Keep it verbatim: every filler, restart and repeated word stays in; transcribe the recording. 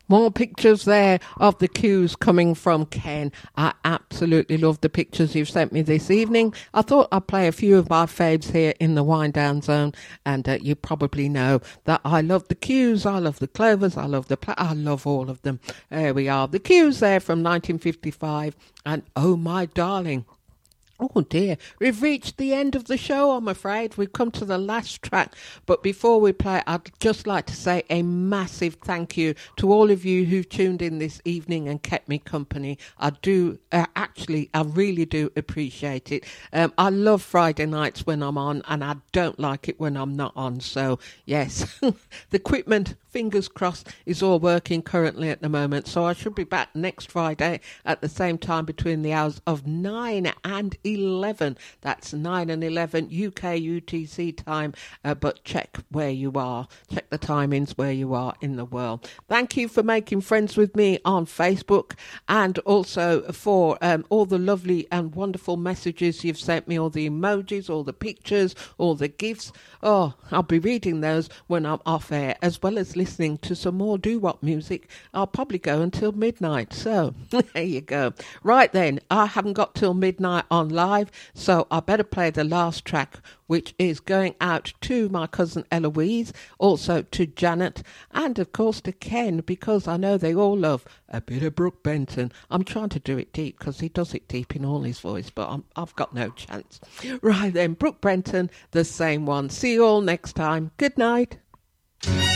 More pictures there of the queues coming from Ken. I absolutely love the pictures you've sent me this evening. I thought I'd play a few of my faves here in the Wind Down Zone, and uh, you probably know that I love the queues, I love the Clovers, I love the pla- I love all of them. There we are, the queues there from nineteen fifty-five, and Oh My Darling. Oh dear, we've reached the end of the show, I'm afraid. We've come to the last track. But before we play, I'd just like to say a massive thank you to all of you who've tuned in this evening and kept me company. I do, uh, actually, I really do appreciate it. Um, I love Friday nights when I'm on, and I don't like it when I'm not on. So, yes, the equipment, fingers crossed, is all working currently at the moment. So I should be back next Friday at the same time between the hours of nine and eleven. That's nine and eleven U K U T C time, uh, but check where you are. Check the timings where you are in the world. Thank you for making friends with me on Facebook, and also for um, all the lovely and wonderful messages you've sent me, all the emojis, all the pictures, all the gifts. Oh, I'll be reading those when I'm off air, as well as listening to some more doo-wop music. I'll probably go until midnight. So there you go. Right then, I haven't got till midnight on live, so I better play the last track, which is going out to my cousin Eloise, also to Janet, and of course to Ken, because I know they all love a bit of Brooke Benton. I'm trying to do it deep because he does it deep in all his voice, but I'm, I've got no chance. Right then, Brooke Benton, the same one. See you all next time. Good night.